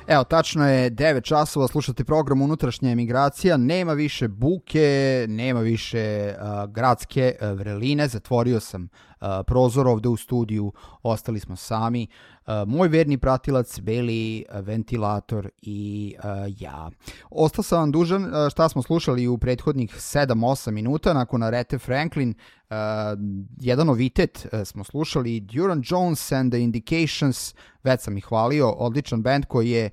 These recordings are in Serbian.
Evo, tačno je 9 časova, slušate program Unutrašnja emigracija, nema više buke, nema više gradske vreline, zatvorio sam prozor ovde u studiju, ostali smo sami. Moj verni pratilac, beli ventilator i ja. Ostao sam vam dužan šta smo slušali u prethodnih 7-8 minuta nakon Arethe Franklin. Jedan novitet smo slušali, Duran Jones and the Indications, već sam ih hvalio, odličan band koji je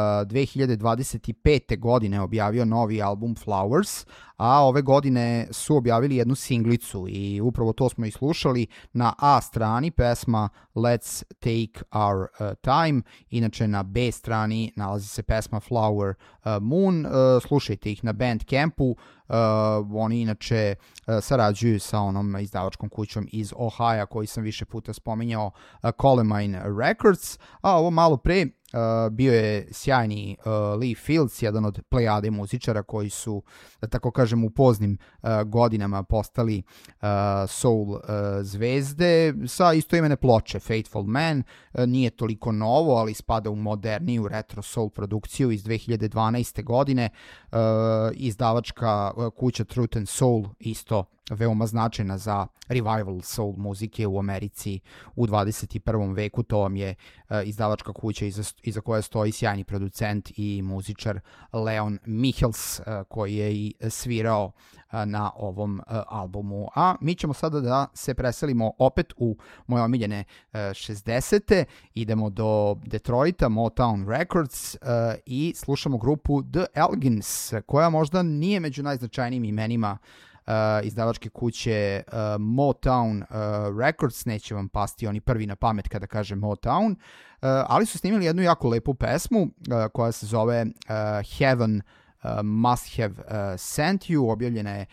2025. godine objavio novi album Flowers, a ove godine su objavili jednu singlicu i upravo to smo i slušali na A strani, pesma Let's Take Our Time, inače na B strani nalazi se pesma Flower Moon, slušajte ih na Bandcampu. Oni inače sarađuju sa onom izdavačkom kućom iz Ohaja koji sam više puta spominjao, Colemine Records, a ovo malo pre bio je sjajni Lee Fields, jedan od plejade muzičara koji su, da tako kažem, u poznim godinama postali soul zvezde sa istoimene ploče Faithful Man. Nije toliko novo, ali spada u moderniju retro soul produkciju iz 2012. godine. Izdavačka kuća Truth and Soul isto veoma značajna za revival soul muzike u Americi u 21. veku. To vam je izdavačka kuća iza koje stoji sjajni producent i muzičar Leon Michels koji je i svirao na ovom albumu. A mi ćemo sada da se preselimo opet u moje omiljene 60. Idemo do Detroita, Motown Records i slušamo grupu The Elgins, koja možda nije među najznačajnijim imenima izdavačke kuće Motown Records, neće vam pasti oni prvi na pamet kada kaže Motown, ali su snimili jednu jako lepu pesmu koja se zove Heaven Must Have Sent You, objavljena je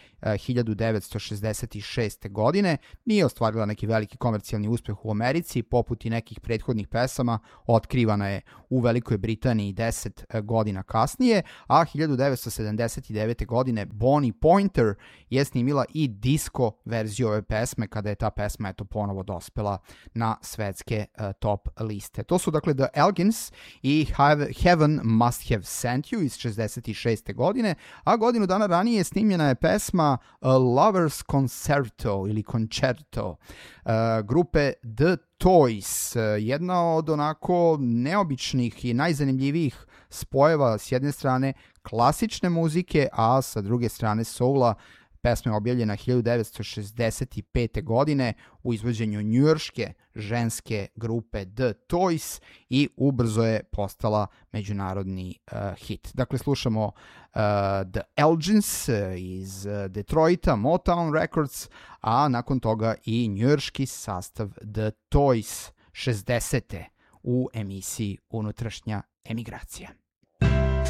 1966. godine, nije ostvarila neki veliki komercijalni uspeh u Americi, poput i nekih prethodnih pesama, otkrivana je u Velikoj Britaniji 10 godina kasnije, a 1979. godine Bonnie Pointer je snimila i disco verziju ove pesme, kada je ta pesma eto ponovo dospela na svetske top liste. To su dakle The Elgins i Heaven Must Have Sent You iz 66. godine, a godinu dana ranije snimljena je pesma A Lover's Concerto ili Concerto grupe The Toys, jedna od onako neobičnih i najzanimljivijih spojeva, s jedne strane klasične muzike, a sa druge strane soula. Pesma je objavljena 1965. godine u izvođenju njujorške ženske grupe The Toys i ubrzo je postala međunarodni hit. Dakle, slušamo The Elgins iz Detroita, Motown Records, a nakon toga i njujorški sastav The Toys 60. u emisiji Unutrašnja emigracija.